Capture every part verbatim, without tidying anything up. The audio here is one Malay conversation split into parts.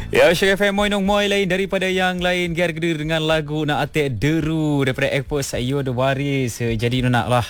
Ya, Syek F M Moy Nong Moy lain daripada yang lain. Gear Gedir dengan lagu Nak Atik Deru daripada Ekpos Ayo The Waris. Jadi nak lah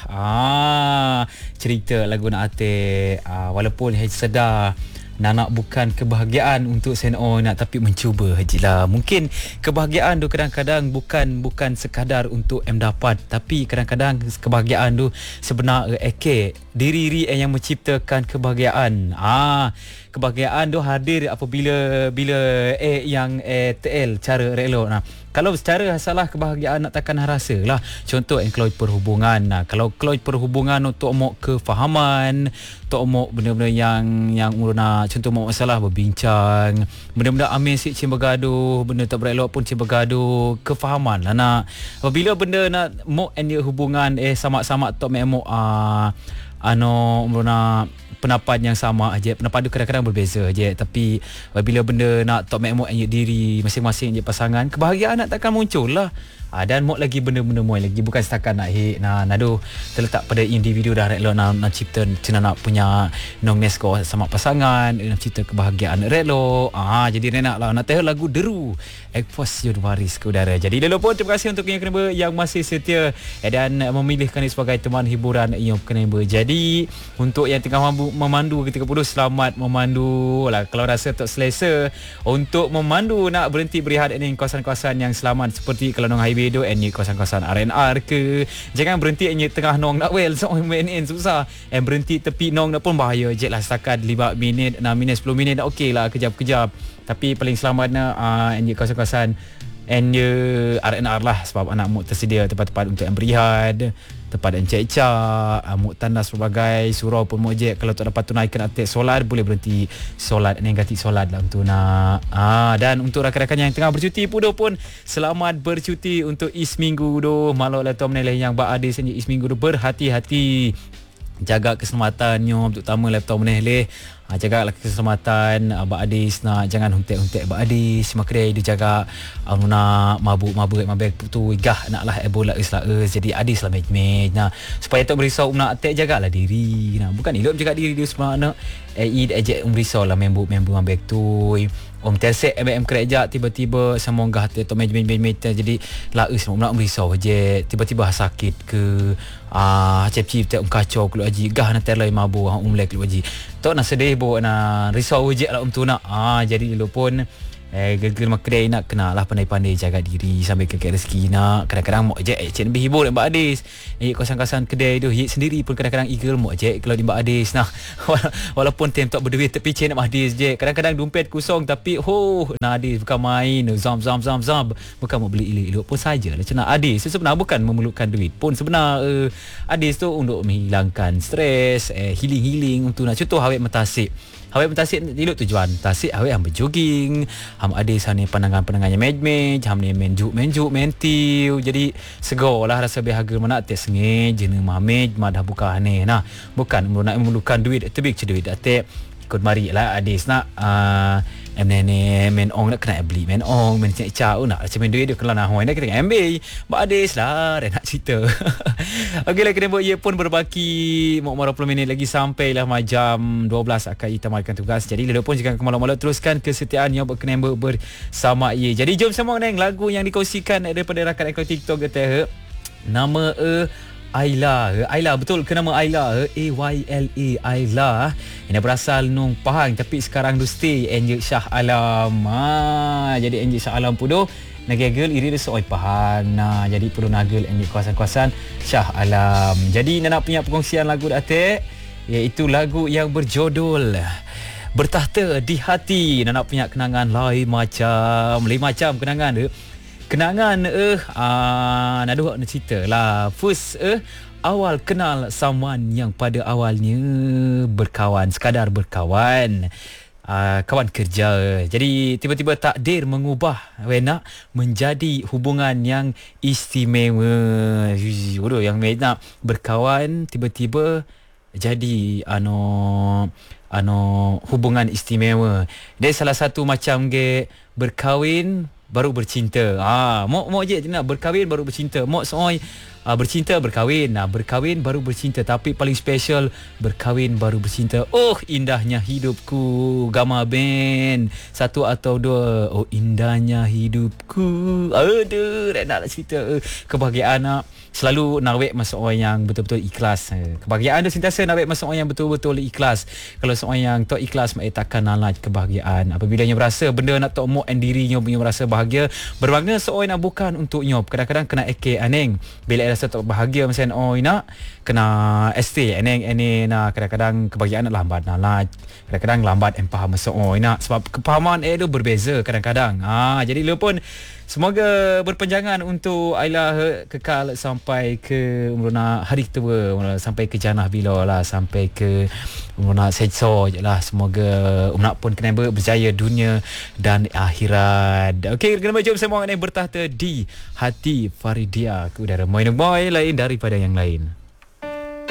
ah, cerita lagu Nak Atik ah, walaupun hanya sedar Nak bukan kebahagiaan untuk Seno nak, tapi mencuba je lah. Mungkin kebahagiaan tu kadang-kadang bukan bukan sekadar untuk em dapat, tapi kadang-kadang kebahagiaan tu sebenarnya eke diri ri yang menciptakan kebahagiaan. Ah, kebahagiaan tu hadir apabila bila eh yang eh tel cara relo. Nah, kalau secara salah kebahagiaan nak takkan rasa lah. Contoh yang kalau perhubungan. Nah, kalau kalau perhubungan untuk mau kefahaman, untuk mau benda-benda yang yang nak contoh mau masalah berbincang, benda-benda amin sik cim bergaduh, benda tak berelok pun cim bergaduh, kefahaman lah nak. Apabila benda nak mau end hubungan eh sama-sama tok mau ah ano nak pendapat yang sama aja, pendapat tu kadang-kadang berbeza aja, tapi bila benda nak tok mek mek diri masing-masing je pasangan, kebahagiaan nak takkan muncul lah. Ha, dan mau lagi benda-benda moi lagi bukan setakat nak hit nah nado terletak pada individu dah relo nak nak cipta cina nak punya nong nesko sama pasangan, nak cipta kebahagiaan relo. Ah, jadi nak lah nak tahu lagu Deru Ekpos Ayo The Waris ke udara. Jadi lelo pun terima kasih untuk yang kena yang masih setia eh, dan memilihkan ini sebagai teman hiburan yang kena. Jadi untuk yang tengah mampu memandu ketika putus, selamat memandu lah. Kalau rasa tak selesa untuk memandu, nak berhenti berehat ini kawasan-kawasan yang selamat seperti kalau nong highway do and kawasan-kawasan R and R ke, jangan berhenti ini tengah nong nak well so main susah and berhenti tepi nong nak pun bahaya je lah. Setakat lima minit enam minit sepuluh minit okey lah, kejap-kejap, tapi paling selamatnya uh, and kawasan-kawasan and R and R lah, sebab anak mu tersedia tempat-tempat untuk yang berehat, tempat yang cek-cek, mu tandas pelbagai surau pun mu je. Kalau tak dapat tunaikan aktif solat, boleh berhenti solat dan ganti solat lah untuk nak. Ah, dan untuk rakan-rakan yang tengah bercuti pun pun selamat bercuti untuk is minggu do. Malu lah tuan menilai yang berada saja is minggu do, berhati-hati. Jaga keselamatannya, terutama laptop meneleh. Ha, jagalah keselamatan Abang Adis, nak jangan huntek-huntek Abang Adis. Makanya dia jaga um, nak mabuk-mabuk mabuk tu igah naklah ebola isla us. Jadi Adis lah mej-mej. Nah, supaya tak berisau nak attack, jagalah diri. Nah, bukan hidup jaga diri dia sebenarnya. Eh id ejek umrisau lah membuk-membuk mabuk tu. Om tersek M M kerja tiba-tiba semoga hati tu mej-mej-mej. Jadi la us nak berisau je. Tiba-tiba sakit ke ah cep-cep tak um kacau keluar haji gah nak terlai mabuk um lek keluar haji. Tok nak sedih bo nak risau je lah um tu nak. Ah jadi dulu pun eh gegel mak kedai nak kena lah pandai-pandai jaga diri sampai ke rezeki nak. Kadang-kadang mak je eh cik lebih hibur Mbak Adis. Eh kawasan-kawasan kedai tu hit sendiri pun kadang-kadang igel mak je kalau di Mbak Adis nah. Walaupun tem tak berduit tapi cik nak Mbak Adis je. Kadang-kadang dompet kosong tapi ho nak Adis bukan main zam zam zam zam, bukan mau beli elok-elok pun sajalah cina Adis. Sebenarnya bukan memerlukan duit pun sebenarnya uh, Adis tu untuk menghilangkan stres, eh, healing-healing untuk nak contoh awet mentasik. Awet mentasik elok tujuan tasik awet ham berjogging, ham ada sana pandangan-pandangannya mej-mej, ham ni menjuk menjuk mentiu. Jadi segolah rasa bahagia mana atas senge jenis mamej madah buka ni. Nah, bukan nak memerlukan duit tebik ce duit atek ikut mari lah Adis nak uh, em nene men ong nak kena beli men ong men cek cau nak macam duit dia kalau nak hoi nak kita ambil Mbak Adis lah dan nak cerita. Okey lah kena buat ia pun berbaki mau dua puluh minit lagi sampai lah jam dua belas akan itamatkan tugas. Jadi lalu pun jangan kemalu-malu, teruskan kesetiaan yang berkenan bersama ia. Jadi jom sama dengan lagu yang dikongsikan daripada rakan akaun TikTok kata nama eh Ayla. Ayla betul ke nama Ayla? A Y L A Ayla. Ini berasal nung Pahang tapi sekarang tu stay Angel Shah Alam. Ha, jadi Angel Shah Alam pudo nagel iri dia seoi Pahang. Nah, jadi perlu nagel Angel kawasan-kawasan Shah Alam. Jadi nak punya perkongsian lagu datek iaitu lagu yang berjudul Bertahta di Hati. Nak punya kenangan lain macam lain macam kenangan dia. Kenangan eh uh, nak duk nak cerita lah. First eh awal kenal someone yang pada awalnya berkawan, sekadar berkawan, uh, kawan kerja. Jadi tiba-tiba takdir mengubah wena menjadi hubungan yang istimewa. Waduh, yang nak berkawan tiba-tiba jadi ano ano hubungan istimewa. Dia salah satu macam ke berkahwin baru bercinta. Ah, mok mok je nak berkahwin baru bercinta. Mok sooi uh, bercinta berkahwin. Nah, berkahwin baru bercinta, tapi paling special berkahwin baru bercinta. Oh, indahnya hidupku. Gama band satu atau dua. Oh, indahnya hidupku. Aduh, dah nak cerita uh, kebahagiaan nak selalu nak wek masa orang yang betul-betul ikhlas. Kebahagiaan tu sentiasa nak wek masa orang yang betul-betul ikhlas. Kalau seorang yang tak ikhlas, mak takkan nalaj kebahagiaan. Apabila nya berasa benda nak tok mok and diri nya punya merasa bahagia, bermakna seorang nak bukan untuk nyop. Kadang-kadang kena eke aneng. Bila rasa tak bahagia macam oh nak kena stay aneng aneng nah kadang-kadang kebahagiaan nak lambat nalaj. Kadang-kadang lambat em faham masa oh nak sebab kepahaman eh tu berbeza kadang-kadang. Ha, jadi lu pun semoga berpanjangan untuk Aila kekal sampai ke umur nak hari tua, sampai ke janah bila lah, sampai ke umur nak sensor je lah. Semoga umur nak pun kena berjaya dunia dan akhirat. Okey, kena jom semua yang bertahta di hati Faridia ke udara. Moin boy lain daripada yang lain.